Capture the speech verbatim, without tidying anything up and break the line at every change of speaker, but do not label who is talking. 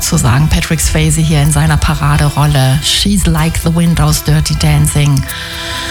zu sagen. Patrick Swayze hier in seiner Paraderolle. She's like the wind aus Dirty Dancing.